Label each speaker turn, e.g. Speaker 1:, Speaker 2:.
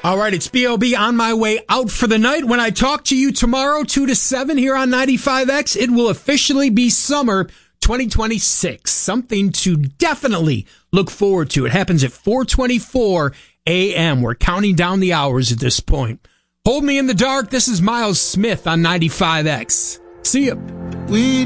Speaker 1: All right, it's B.O.B. on my way out for the night. When I talk to you tomorrow, 2 to 7 here on 95X, it will officially be summer 2026. Something to definitely look forward to. It happens at 4:24 a.m. We're counting down the hours at this point. Hold me in the dark. This is Miles Smith on 95X. See ya.